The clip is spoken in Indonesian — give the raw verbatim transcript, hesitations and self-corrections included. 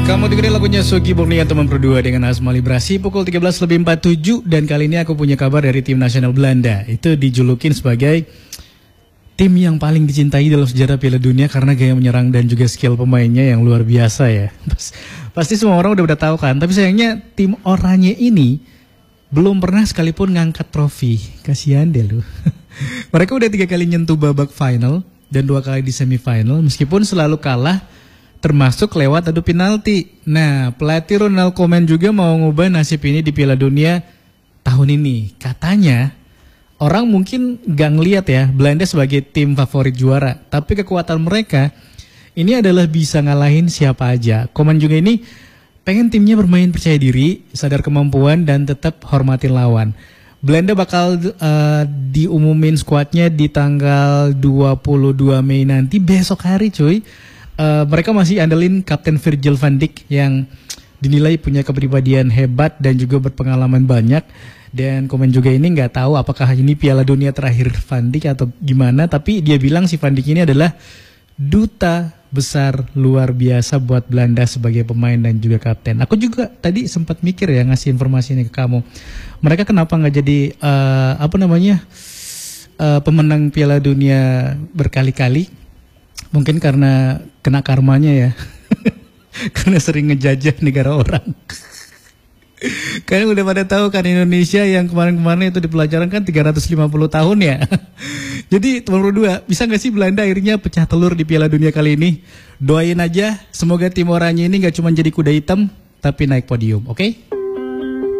Kamu dengerin lagunya Sugi Borneo teman berdua dengan Asma Librasi pukul tiga belas lebih empat puluh tujuh. Dan kali ini aku punya kabar dari tim nasional Belanda. Itu dijulukin sebagai tim yang paling dicintai dalam sejarah Piala Dunia karena gaya menyerang dan juga skill pemainnya yang luar biasa ya. Pasti semua orang udah udah tahu kan. Tapi sayangnya tim oranye ini belum pernah sekalipun ngangkat trofi. Kasihan deh lu. Mereka udah tiga kali nyentuh babak final dan dua kali di semifinal meskipun selalu kalah, termasuk lewat adu penalti. Nah, pelatih Ronald Koeman juga mau ngubah nasib ini di Piala Dunia tahun ini. Katanya, orang mungkin gak ngeliat ya Belanda sebagai tim favorit juara, tapi kekuatan mereka ini adalah bisa ngalahin siapa aja. Koeman juga ini pengen timnya bermain percaya diri, sadar kemampuan, dan tetap hormatin lawan. Belanda bakal uh, diumumin skuadnya di tanggal dua puluh dua Mei nanti, besok hari cuy. Uh, mereka masih andelin Kapten Virgil van Dijk yang dinilai punya kepribadian hebat dan juga berpengalaman banyak. Dan Koeman juga ini nggak tahu apakah ini Piala Dunia terakhir Van Dijk atau gimana, tapi dia bilang si Van Dijk ini adalah duta besar luar biasa buat Belanda sebagai pemain dan juga kapten. Aku juga tadi sempat mikir ya ngasih informasi ini ke kamu. Mereka kenapa nggak jadi uh, apa namanya uh, pemenang Piala Dunia berkali-kali? Mungkin karena kena karmanya ya. Karena sering ngejajah negara orang. Kalian udah pada tahu kan Indonesia yang kemarin-kemarin itu di pelajaran kan tiga ratus lima puluh tahun ya. Jadi teman berdua, bisa gak sih Belanda akhirnya pecah telur di Piala Dunia kali ini? Doain aja semoga tim oranye ini gak cuma jadi kuda hitam tapi naik podium, oke? Okay?